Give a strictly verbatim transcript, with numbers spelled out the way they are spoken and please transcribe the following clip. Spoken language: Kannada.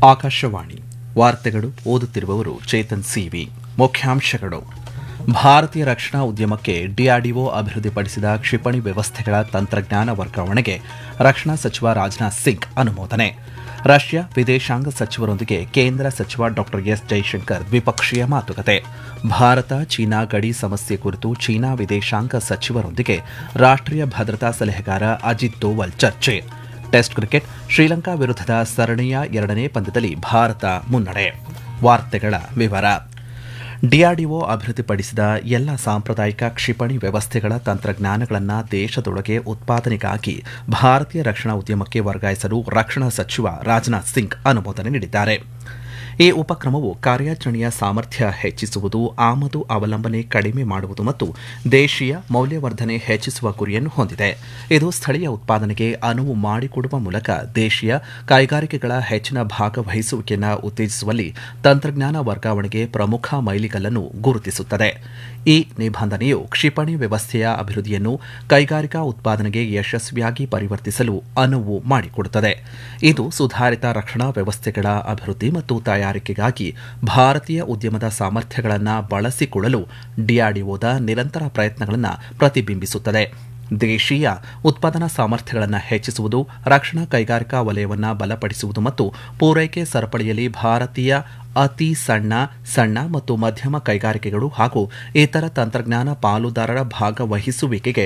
ಆಕಾಶವಾಣಿ ವಾರ್ತೆಗಳು ಓದುತ್ತಿರುವವರು ಚೇತನ್ ಸಿವಿ. ಮುಖ್ಯಾಂಶಗಳು: ಭಾರತೀಯ ರಕ್ಷಣಾ ಉದ್ಯಮಕ್ಕೆ ಡಿಆರ್ಡಿಒ ಅಭಿವೃದ್ಧಿಪಡಿಸಿದ ಕ್ಷಿಪಣಿ ವ್ಯವಸ್ಥೆಗಳ ತಂತ್ರಜ್ಞಾನ ವರ್ಗಾವಣೆಗೆ ರಕ್ಷಣಾ ಸಚಿವ ರಾಜನಾಥ್ ಸಿಂಗ್ ಅನುಮೋದನೆ. ರಷ್ಯಾ ವಿದೇಶಾಂಗ ಸಚಿವರೊಂದಿಗೆ ಕೇಂದ್ರ ಸಚಿವ ಡಾ ಎಸ್ ಜೈಶಂಕರ್ ದ್ವಿಪಕ್ಷೀಯ ಮಾತುಕತೆ. ಭಾರತ ಚೀನಾ ಗಡಿ ಸಮಸ್ಯೆ ಕುರಿತು ಚೀನಾ ವಿದೇಶಾಂಗ ಸಚಿವರೊಂದಿಗೆ ರಾಷ್ಟೀಯ ಭದ್ರತಾ ಸಲಹೆಗಾರ ಅಜಿತ್ ದೋವಲ್ ಚರ್ಚೆ. ಟೆಸ್ಟ್ ಕ್ರಿಕೆಟ್ ಶ್ರೀಲಂಕಾ ವಿರುದ್ಧದ ಸರಣಿಯ ಎರಡನೇ ಪಂದ್ಯದಲ್ಲಿ ಭಾರತ ಮುನ್ನಡೆ. ವಾರ್ತೆಗಳ ವಿವರ. ಡಿಆರ್ಡಿಒ ಅಭಿವೃದ್ಧಿಪಡಿಸಿದ ಎಲ್ಲ ಸಾಂಪ್ರದಾಯಿಕ ಕ್ಷಿಪಣಿ ವ್ಯವಸ್ಥೆಗಳ ತಂತ್ರಜ್ಞಾನಗಳನ್ನು ದೇಶದೊಳಗೆ ಉತ್ಪಾದನೆಗಾಗಿ ಭಾರತೀಯ ರಕ್ಷಣಾ ಉದ್ಯಮಕ್ಕೆ ವರ್ಗಾಯಿಸಲು ರಕ್ಷಣಾ ಸಚಿವ ರಾಜನಾಥ್ ಸಿಂಗ್ ಅನುಮೋದನೆ ನೀಡಿದ್ದಾರೆ. ಈ ಉಪಕ್ರಮವು ಕಾರ್ಯಾಚರಣೆಯ ಸಾಮರ್ಥ್ಯ ಹೆಚ್ಚಿಸುವುದು, ಆಮದು ಅವಲಂಬನೆ ಕಡಿಮೆ ಮಾಡುವುದು ಮತ್ತು ದೇಶೀಯ ಮೌಲ್ಯವರ್ಧನೆ ಹೆಚ್ಚಿಸುವ ಗುರಿಯನ್ನು ಹೊಂದಿದೆ. ಇದು ಸ್ಥಳೀಯ ಉತ್ಪಾದನೆಗೆ ಅನುವು ಮಾಡಿಕೊಡುವ ಮೂಲಕ ದೇಶೀಯ ಕೈಗಾರಿಕೆಗಳ ಹೆಚ್ಚಿನ ಭಾಗವಹಿಸುವಿಕೆಯನ್ನು ಉತ್ತೇಜಿಸುವಲ್ಲಿ ತಂತ್ರಜ್ಞಾನ ವರ್ಗಾವಣೆಗೆ ಪ್ರಮುಖ ಮೈಲಿಗಲ್ಲನ್ನು ಗುರುತಿಸುತ್ತದೆ. ಈ ನಿಬಂಧನೆಯು ಕ್ಷಿಪಣಿ ವ್ಯವಸ್ಥೆಯ ಅಭಿವೃದ್ಧಿಯನ್ನು ಕೈಗಾರಿಕಾ ಉತ್ಪಾದನೆಗೆ ಯಶಸ್ವಿಯಾಗಿ ಪರಿವರ್ತಿಸಲು ಅನುವು ಮಾಡಿಕೊಡುತ್ತದೆ. ಇದು ಸುಧಾರಿತ ರಕ್ಷಣಾ ವ್ಯವಸ್ಥೆಗಳ ಅಭಿವೃದ್ಧಿ ಮತ್ತು ತಯಾರಿಕೆಗಾಗಿ ಭಾರತೀಯ ಉದ್ಯಮದ ಸಾಮರ್ಥ್ಯಗಳನ್ನು ಬಳಸಿಕೊಳ್ಳಲು ಡಿಆರ್ಡಿಒದ ನಿರಂತರ ಪ್ರಯತ್ನಗಳನ್ನು ಪ್ರತಿಬಿಂಬಿಸುತ್ತದೆ. ದೇಶೀಯ ಉತ್ಪಾದನಾ ಸಾಮರ್ಥ್ಯಗಳನ್ನು ಹೆಚ್ಚಿಸುವುದು, ರಕ್ಷಣಾ ಕೈಗಾರಿಕಾ ವಲಯವನ್ನು ಬಲಪಡಿಸುವುದು ಮತ್ತು ಪೂರೈಕೆ ಸರಪಳಿಯಲ್ಲಿ ಭಾರತೀಯ ಅತಿ ಸಣ್ಣ, ಸಣ್ಣ ಮತ್ತು ಮಧ್ಯಮ ಕೈಗಾರಿಕೆಗಳು ಹಾಗೂ ಇತರ ತಂತ್ರಜ್ಞಾನ ಪಾಲುದಾರರ ಭಾಗವಹಿಸುವಿಕೆಗೆ